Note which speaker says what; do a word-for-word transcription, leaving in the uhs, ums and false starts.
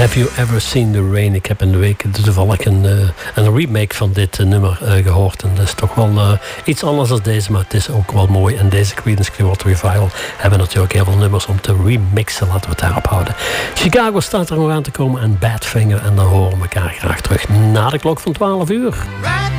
Speaker 1: Have You Ever Seen the Rain? Ik heb in de week toevallig een, uh, een remake van dit uh, nummer uh, gehoord. En dat is toch wel uh, iets anders dan deze, maar het is ook wel mooi. En deze Creedence Clearwater Revival hebben natuurlijk heel veel nummers om te remixen. Laten we het daarop houden. Chicago staat er nog aan te komen en Badfinger. En dan horen we elkaar graag terug na de klok van twaalf uur.